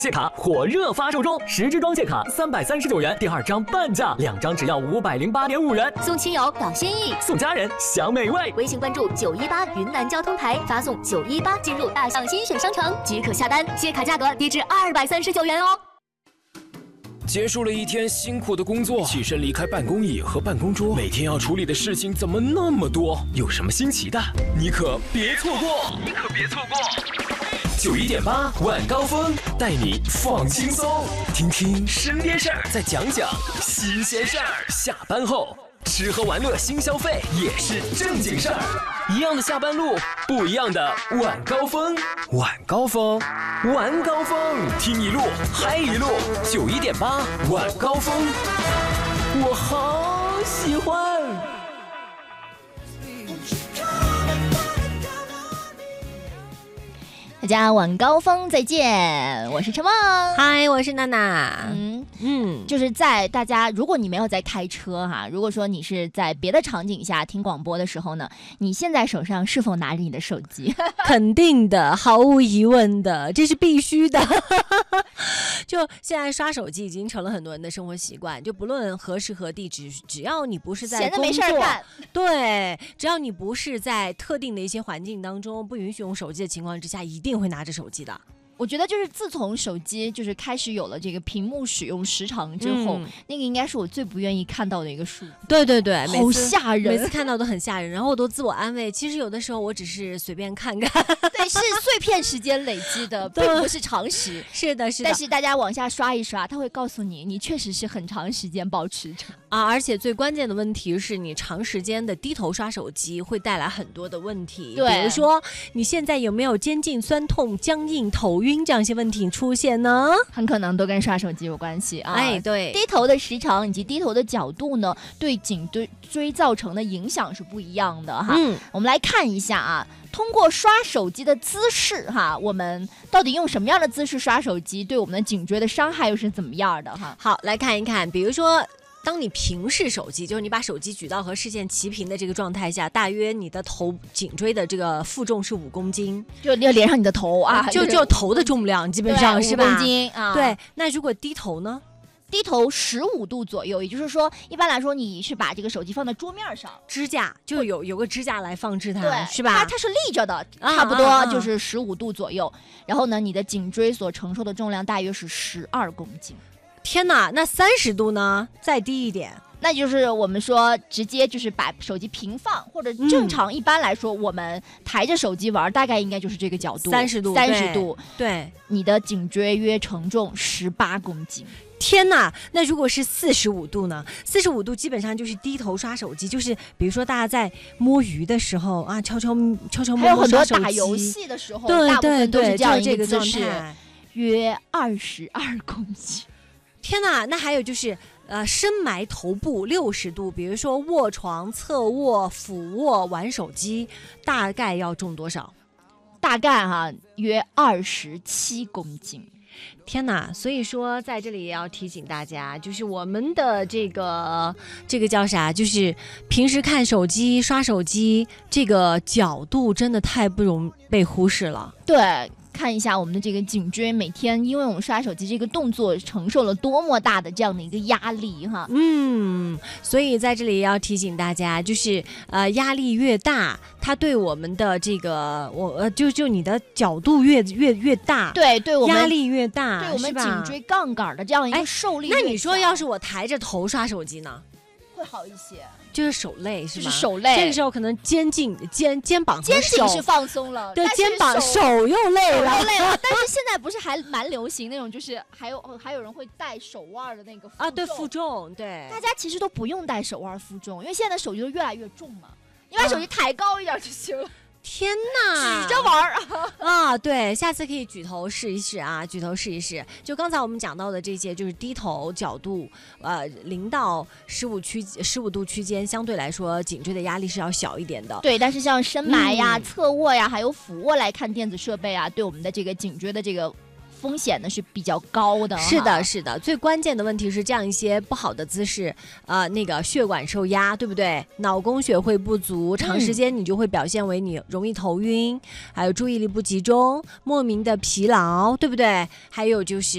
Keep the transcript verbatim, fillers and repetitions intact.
借卡火热发售中，十支装借卡三百三十九元，第二张半价，两张只要五百零八点五元。 送亲友表心意， 送家人享美味。 微信关注九一八云南交通台，发送九一八进入大象新选商城即可下单，借卡价格低至二百三十九元哦。 结束了一天辛苦的工作，起身离开办公椅和办公桌，每天要处理的事情怎么那么多？有什么新奇的？你可别错过！你可别错过！九一点八晚高峰带你放轻松，听听身边事儿，再讲讲新鲜事儿。下班后吃喝玩乐新消费也是正经事儿，一样的下班路，不一样的晚高峰。晚高峰，晚高峰，听一路嗨一路。九一点八晚高峰，我好喜欢。 大家晚高峰再见，我是陈梦， 嗨，我是娜娜。 嗯嗯，就是在大家，如果你没有在开车哈，如果说你是在别的场景下听广播的时候呢，你现在手上是否拿着你的手机？ 肯定的，毫无疑问的，这是必须的。就现在刷手机已经成了很多人的生活习惯，就不论何时何地，只只要你不是在工作， 闲着没事干， 对，只要你不是在特定的一些环境当中不允许用手机的情况之下，一定会拿着手机的。 我觉得就是自从手机就是开始有了这个屏幕使用时长之后、嗯、那个应该是我最不愿意看到的一个数。 对对对， 好吓人， 每次看到都很吓人，然后我都自我安慰，其实有的时候我只是随便看看。 对，是碎片时间累积的，并不是常识。 是的，是的。 但是大家往下刷一刷，它会告诉你，你确实是很长时间保持着啊。而且最关键的问题是你长时间的低头刷手机会带来很多的问题， 对， 比如说你现在有没有肩颈酸痛、僵硬、头晕这样一些问题出现呢？ 很可能都跟刷手机有关系啊。 哎，对， 低头的时长以及低头的角度呢，对颈椎造成的影响是不一样的哈。嗯，我们来看一下啊，通过刷手机的姿势哈，我们到底用什么样的姿势刷手机，对我们的颈椎的伤害又是怎么样的哈？ 好，来看一看，比如说。当你平视手机，就是你把手机举到和视线齐平的这个状态下，大约你的头颈椎的这个负重是五公斤， 就要连上你的头啊， 就就头的重量基本上是吧？ 五公斤啊。 对，那如果低头呢？ 低头十五度左右，也就是说，一般来说你是把这个手机放在桌面上， 支架就有有个支架来放置它， 对， 是吧？ 它它是立着的，差不多就是十五度左右。啊啊啊然后呢，你的颈椎所承受的重量大约是十二公斤。 天哪，那三十度呢？再低一点。 那就是我们说直接就是把手机平放，或者正常、嗯、一般来说我们抬着手机玩，大概应该就是这个角度， 三十度， 三十度， 对， 你的颈椎约承重十八公斤。 天哪，那如果是四十五度呢？四十五度基本上就是低头刷手机，就是比如说大家在摸鱼的时候啊，悄悄悄悄摸摸刷手机， 还有很多打游戏的时候， 对大部分都是这样一个姿势，约二十二公斤。 天哪，那还有就是。呃，深埋头部六十度，比如说卧床、侧卧、俯卧玩手机，大概要重多少？ 大概哈、啊，约二十七公斤。 天哪！所以说，在这里也要提醒大家，就是我们的这个这个叫啥？就是平时看手机、刷手机，这个角度真的太不容被忽视了。 对。看一下我们的这个颈椎，每天因为我们刷手机这个动作承受了多么大的这样的一个压力哈。 嗯，所以在这里要提醒大家，就是呃压力越大，它对我们的这个我呃就就你的角度越越越大， 对对，我们压力越大， 对我们颈椎杠杆的这样一个受力越。 那你说要是我抬着头刷手机呢？ 会好一些。 就是手累是吧？ 就是手累， 这个时候可能肩颈、肩肩膀、 肩颈是放松了， 对，肩膀手又累了， 又累了。但是现在不是还蛮流行那种，就是还有还有人会戴手腕的那个负重啊，对，负重，对。 大家其实都不用戴手腕负重，因为现在的手机都越来越重嘛，你把手机抬高一点就行了。 天哪， 举着玩啊！对，下次可以举头试一试啊，举头试一试。就刚才我们讲到的这些，就是低头角度，呃，零到十五区十五度区间，相对来说颈椎的压力是要小一点的。 对，但是像深埋呀、嗯、侧卧呀，还有俯卧来看电子设备啊，对我们的这个颈椎的这个风险呢是比较高的。 是的，是的，最关键的问题是这样一些不好的姿势，呃，那个血管受压，对不对？脑供血会不足，长时间你就会表现为你容易头晕，嗯、还有注意力不集中、莫名的疲劳，对不对？还有就是。